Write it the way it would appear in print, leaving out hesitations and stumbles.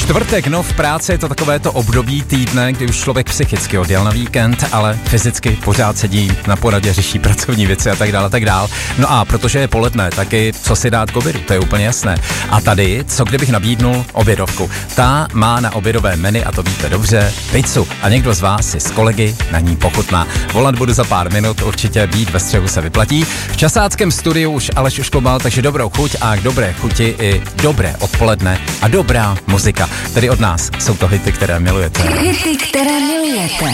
Čtvrtek, v práci je to takové to období týdne, kdy už člověk psychicky odjel na víkend, ale fyzicky pořád sedí na poradě, řeší pracovní věci a tak dále, tak dál. No a protože je poledne, taky co si dát k obědu, to je úplně jasné. A tady, co kdybych nabídnul obědovku. Ta má na obědové menu, a to víte dobře, pizzu. A někdo z vás si s kolegy na ní pochutná. Volat budu za pár minut, určitě být ve střehu se vyplatí. V časáckém studiu už Aleš Ušklobal, takže dobrou chuť a k dobré chuti i dobré odpoledne a dobrá muzika. Tedy od nás jsou to hity, které milujete. Hity, které milujete.